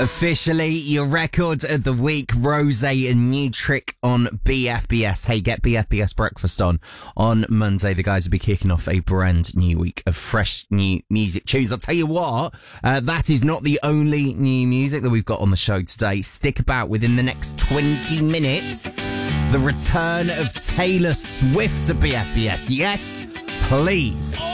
Officially, your record of the week, Rose and New Trick on BFBS. Hey, get BFBS breakfast on Monday. The guys will be kicking off a brand new week of fresh new music tunes. I'll tell you what, that is not the only new music that we've got on the show today. Stick about within the next 20 minutes. The return of Taylor Swift to BFBS. Yes, please.